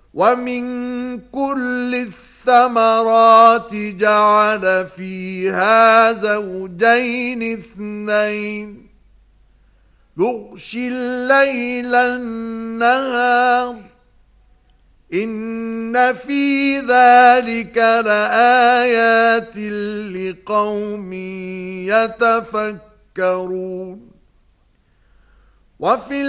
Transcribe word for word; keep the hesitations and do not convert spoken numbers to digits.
ومن كل الثمرات جعل فيها زوجين اثنين يغشي الليل النهار إن في ذلك لآيات لقوم يتفكرون. وفي